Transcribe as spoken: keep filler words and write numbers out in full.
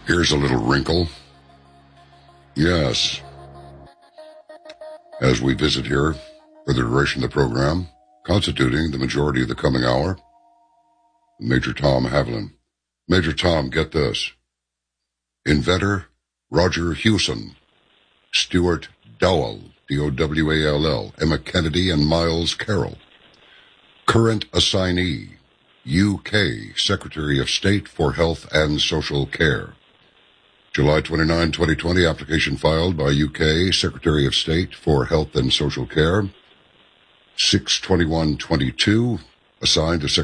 Here's a little wrinkle. Yes. As we visit here for the duration of the program, constituting the majority of the coming hour, Major Tom Haviland. Major Tom, get this. Inventor Roger Hewson, Stuart Dowell, D O W A L L, Emma Kennedy, and Miles Carroll. Current assignee, U K Secretary of State for Health and Social Care. July twenty-ninth, twenty twenty, application filed by U K Secretary of State for Health and Social Care. six twenty-one twenty-two, assigned to Secretary